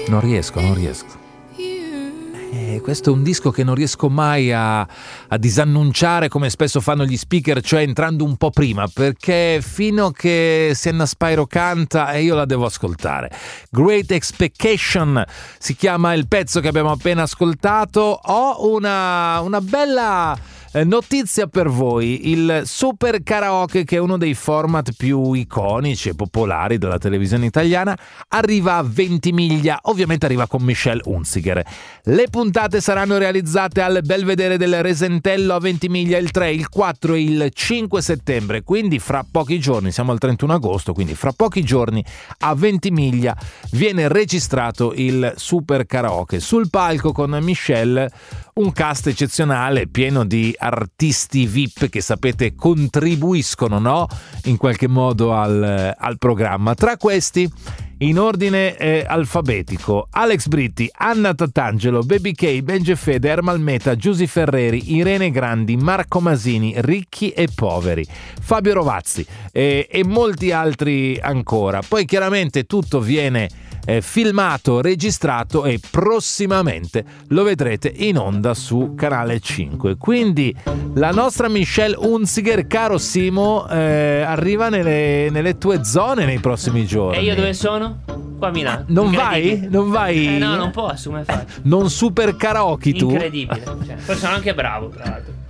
Non riesco. Questo è un disco che non riesco mai a disannunciare come spesso fanno gli speaker, cioè entrando un po' prima, perché fino che Sienna Spyro canta e io la devo ascoltare. Great Expectation si chiama il pezzo che abbiamo appena ascoltato. Ho una bella notizia per voi: il Super Karaoke, che è uno dei format più iconici e popolari della televisione italiana, arriva a Ventimiglia, ovviamente arriva con Michelle Hunziker. Le puntate saranno realizzate al Belvedere del Resentello a Ventimiglia il 3, il 4 e il 5 settembre, quindi fra pochi giorni, siamo al 31 agosto, quindi fra pochi giorni a Ventimiglia viene registrato il Super Karaoke. Sul palco con Michelle un cast eccezionale, pieno di artisti VIP che sapete contribuiscono, no? In qualche modo al programma. Tra questi, in ordine alfabetico, Alex Britti, Anna Tatangelo, Baby K, Benji Fede, Ermal Meta, Giusy Ferreri, Irene Grandi, Marco Masini, Ricchi e Poveri, Fabio Rovazzi e molti altri ancora. Poi chiaramente tutto viene filmato, registrato e prossimamente lo vedrete in onda su Canale 5. Quindi la nostra Michelle Hunziker, caro Simo, arriva nelle tue zone nei prossimi giorni. E io dove sono? Qua a Milano. Non vai? Non vai? No, non posso, come faccio? Non super karaoke tu? Incredibile. Poi sono anche bravo, tra l'altro.